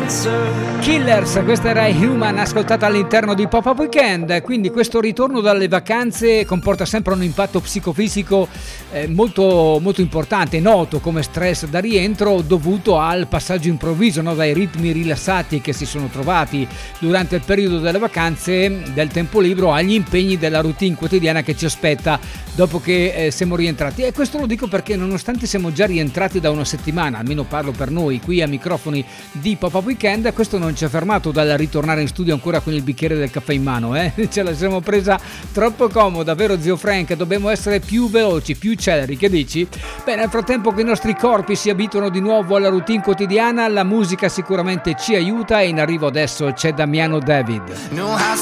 Killers, questa era Human, ascoltata all'interno di Pop-Up Weekend. Quindi questo ritorno dalle vacanze comporta sempre un impatto psicofisico molto, molto importante, noto come stress da rientro dovuto al passaggio improvviso, no? Dai ritmi rilassati che si sono trovati durante il periodo delle vacanze, del tempo libero, agli impegni della routine quotidiana che ci aspetta dopo che siamo rientrati. E questo lo dico perché nonostante siamo già rientrati da una settimana, almeno parlo per noi qui a microfoni di Pop-Up Weekend, questo non ci ha fermato dal ritornare in studio ancora con il bicchiere del caffè in mano, ce la siamo presa troppo comoda, vero zio Frank? Dobbiamo essere più veloci, più celeri, che dici? Beh, nel frattempo che i nostri corpi si abituano di nuovo alla routine quotidiana, la musica sicuramente ci aiuta e in arrivo adesso c'è Damiano David. No house